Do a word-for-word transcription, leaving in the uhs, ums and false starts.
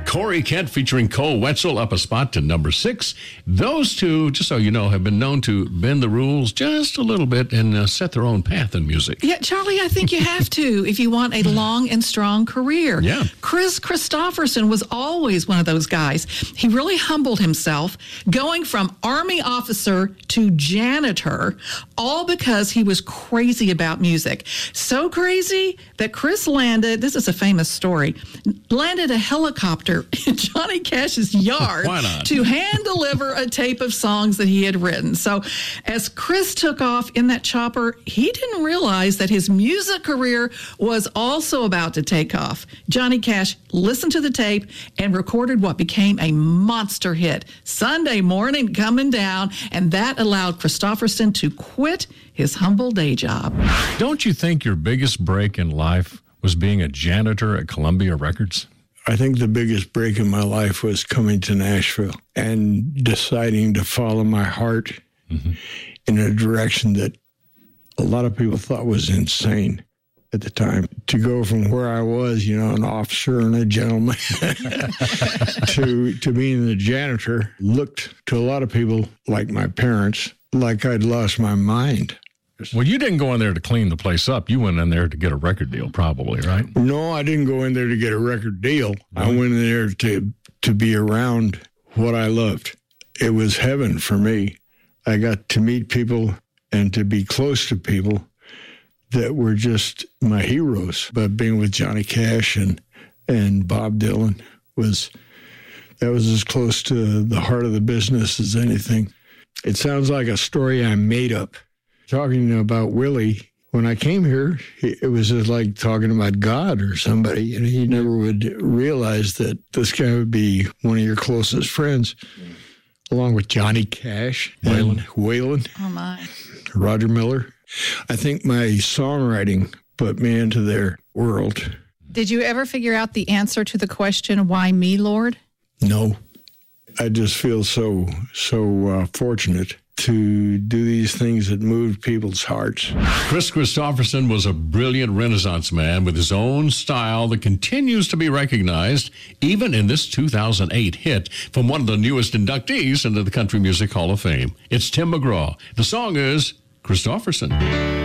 Corey Kent featuring Cole Wetzel up a spot to number six. Those two, just so you know, have been known to bend the rules just a little bit and uh, set their own path in music. Yeah, Charlie, I think you have to if you want a long and strong career. Yeah. Chris Christopherson was always one of those guys. He really humbled himself, going from Army officer to janitor, all because he was crazy about music. So crazy that Chris landed, this is a famous story, landed a helicopter in Johnny Cash's yard Why not? to hand deliver a tape of songs that he had written. So as Chris took off in that chopper, he didn't realize that his music career was also about to take off. Johnny Cash listened to the tape and recorded what became a monster hit, Sunday Morning Coming Down, and that allowed Christopherson to quit his humble day job. Don't you think your biggest break in life was being a janitor at Columbia Records? I think the biggest break in my life was coming to Nashville and deciding to follow my heart mm-hmm. in a direction that a lot of people thought was insane at the time. To go from where I was, you know, an officer and a gentleman, to to being the janitor looked to a lot of people, like my parents, like I'd lost my mind. Well, you didn't go in there to clean the place up. You went in there to get a record deal, probably, right? No, I didn't go in there to get a record deal. I went in there to to be around what I loved. It was heaven for me. I got to meet people and to be close to people that were just my heroes. But being with Johnny Cash and and Bob Dylan was that was as close to the heart of the business as anything. It sounds like a story I made up. Talking about Willie, when I came here, it was just like talking about God or somebody. You know, you never would realize that this guy would be one of your closest friends, along with Johnny Cash, Waylon, Waylon, oh my, Roger Miller. I think my songwriting put me into their world. Did you ever figure out the answer to the question, why me, Lord? No. I just feel so, so uh, fortunate to do these things that moved people's hearts. Chris Christopherson was a brilliant Renaissance man with his own style that continues to be recognized even in this two thousand eight hit from one of the newest inductees into the Country Music Hall of Fame. It's Tim McGraw. The song is Christopherson.